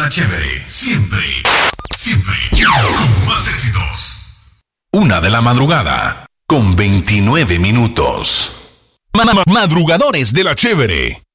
la Chévere. Siempre, siempre, con más éxitos. 1:00 a.m, con 29 minutos. Madrugadores de la Chévere.